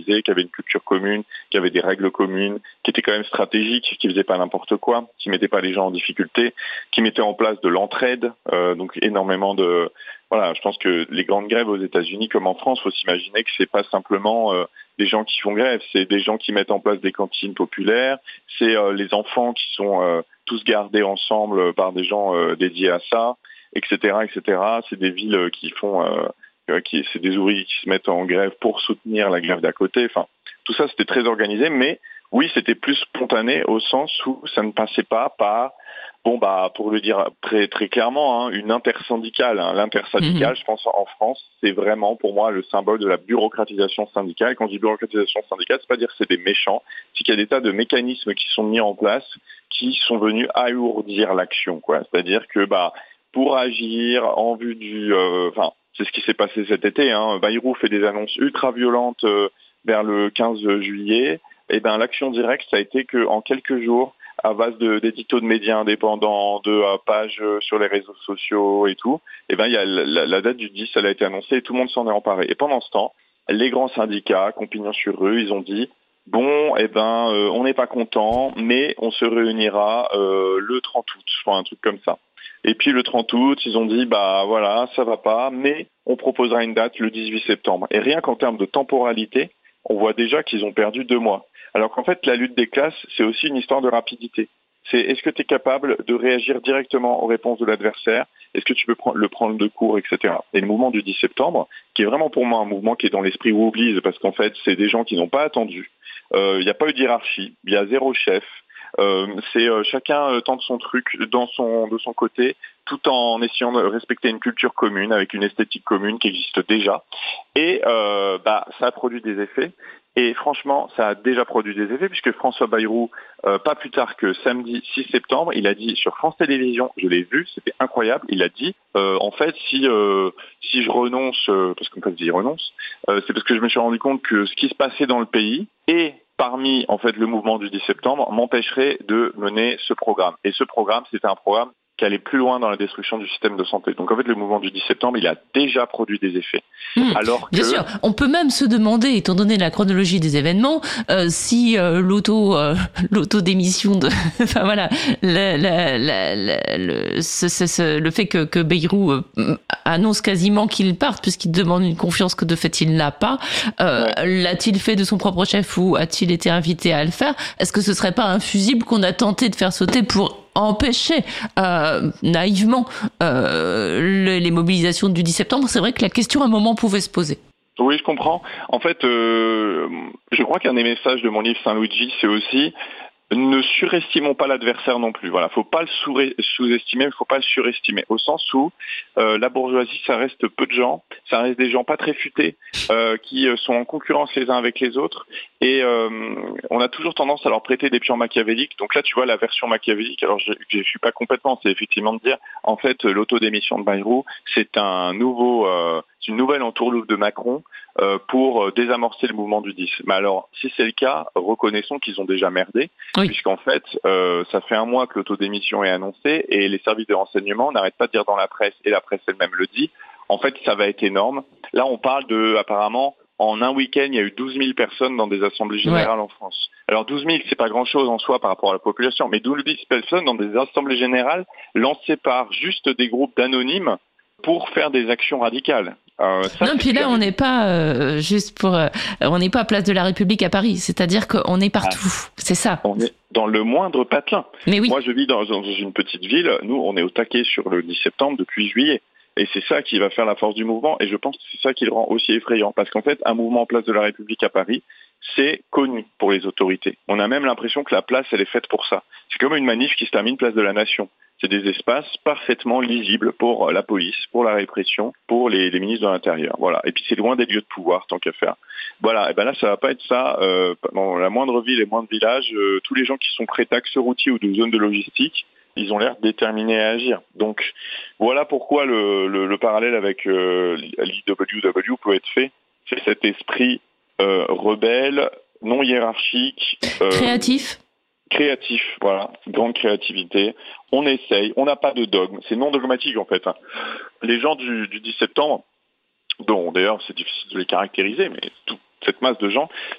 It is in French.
qui avaient une culture commune, qui avaient des règles communes, qui étaient quand même stratégiques, qui faisaient pas n'importe quoi, qui mettaient pas les gens en difficulté, qui mettaient en place de l'entraide, donc énormément de... Voilà, je pense que les grandes grèves aux États-Unis comme en France, faut s'imaginer que c'est pas simplement des gens qui font grève, c'est des gens qui mettent en place des cantines populaires, c'est les enfants qui sont tous gardés ensemble par des gens dédiés à ça, etc., etc. C'est des villes qui font, c'est des ouvriers qui se mettent en grève pour soutenir la grève d'à côté. Enfin, tout ça c'était très organisé, mais oui, c'était plus spontané au sens où ça ne passait pas par, pour le dire très très clairement, une intersyndicale. L'intersyndicale, je pense en France, c'est vraiment pour moi le symbole de la bureaucratisation syndicale. Quand je dis bureaucratisation syndicale, c'est pas dire que c'est des méchants, c'est qu'il y a des tas de mécanismes qui sont mis en place, qui sont venus alourdir l'action, quoi. C'est-à-dire que pour agir en vue du, c'est ce qui s'est passé cet été. Bayrou fait des annonces ultra violentes vers le 15 juillet. Et l'action directe, ça a été qu'en quelques jours, à base d'éditos de médias indépendants, de pages sur les réseaux sociaux et tout, il y a la date du 10, elle a été annoncée et tout le monde s'en est emparé. Et pendant ce temps, les grands syndicats, compagnon sur rue, ils ont dit on n'est pas content, mais on se réunira le 30 août, je crois, un truc comme ça. Et puis le 30 août, ils ont dit voilà, ça va pas, mais on proposera une date le 18 septembre. Et rien qu'en termes de temporalité, on voit déjà qu'ils ont perdu 2 mois. Alors qu'en fait, la lutte des classes, c'est aussi une histoire de rapidité. C'est est-ce que tu es capable de réagir directement aux réponses de l'adversaire? Est-ce que tu peux le prendre de court, etc. Et le mouvement du 10 septembre, qui est vraiment pour moi un mouvement qui est dans l'esprit Wobblies, parce qu'en fait, c'est des gens qui n'ont pas attendu. Il n'y a pas eu de hiérarchie, il y a 0 chef. C'est chacun tente son truc de son côté, tout en essayant de respecter une culture commune avec une esthétique commune qui existe déjà. Et ça a produit des effets. Et franchement, ça a déjà produit des effets puisque François Bayrou, pas plus tard que samedi 6 septembre, il a dit sur France Télévisions, je l'ai vu, c'était incroyable, il a dit en fait si je renonce, parce qu'en fait j'y renonce, c'est parce que je me suis rendu compte que ce qui se passait dans le pays et parmi en fait le mouvement du 10 septembre m'empêcherait de mener ce programme. Et ce programme, c'était un programme qui allait plus loin dans la destruction du système de santé. Donc en fait, le mouvement du 10 septembre, il a déjà produit des effets. Bien sûr, on peut même se demander, étant donné la chronologie des événements, si l'auto-démission de, enfin voilà, le fait que Bayrou annonce quasiment qu'il parte, puisqu'il demande une confiance que de fait il n'a pas, l'a-t-il fait de son propre chef ou a-t-il été invité à le faire? Est-ce que ce serait pas un fusible qu'on a tenté de faire sauter pour empêcher naïvement les mobilisations du 10 septembre? C'est vrai que la question à un moment pouvait se poser. Oui, je comprends. En fait, je crois qu'un des messages de mon livre Saint-Luigi, c'est aussi ne surestimons pas l'adversaire non plus. Voilà, faut pas le sous-estimer, il faut pas le surestimer. Au sens où la bourgeoisie, ça reste peu de gens, ça reste des gens pas très futés, qui sont en concurrence les uns avec les autres, et on a toujours tendance à leur prêter des pions machiavéliques. Donc là, tu vois la version machiavélique. Alors je suis pas complètement. C'est effectivement de dire, en fait, l'autodémission de Bayrou, c'est une nouvelle entourloupe de Macron pour désamorcer le mouvement du 10. Mais alors, si c'est le cas, reconnaissons qu'ils ont déjà merdé. Oui. Puisqu'en fait, ça fait 1 mois que l'autodémission est annoncée et les services de renseignement n'arrêtent pas de dire dans la presse, et la presse elle-même le dit, en fait, ça va être énorme. Là, on parle apparemment, en un week-end, il y a eu 12 000 personnes dans des assemblées générales en France. Alors 12 000, c'est pas grand-chose en soi par rapport à la population, mais 12 000 personnes dans des assemblées générales lancées par juste des groupes d'anonymes pour faire des actions radicales. Puis là, on n'est pas on n'est pas à Place de la République à Paris, c'est-à-dire qu'on est partout. C'est ça. On est dans le moindre patelin. Mais oui. Moi, je vis dans une petite ville. Nous, on est au taquet sur le 10 septembre depuis juillet. Et c'est ça qui va faire la force du mouvement. Et je pense que c'est ça qui le rend aussi effrayant. Parce qu'en fait, un mouvement Place de la République à Paris, c'est connu pour les autorités. On a même l'impression que la place, elle est faite pour ça. C'est comme une manif qui se termine Place de la Nation. C'est des espaces parfaitement lisibles pour la police, pour la répression, pour les ministres de l'Intérieur. Voilà. Et puis c'est loin des lieux de pouvoir, tant qu'à faire. Voilà. Et là, ça va pas être ça. Dans la moindre ville et moindre village, tous les gens qui sont prêts d'axes routiers ou de zones de logistique, ils ont l'air déterminés à agir. Donc voilà pourquoi le parallèle avec l'IWW peut être fait. C'est cet esprit rebelle, non hiérarchique, créatif, voilà, grande créativité. On essaye, on n'a pas de dogme, c'est non dogmatique en fait. Les gens du 10 septembre, dont d'ailleurs c'est difficile de les caractériser, mais toute cette masse de gens,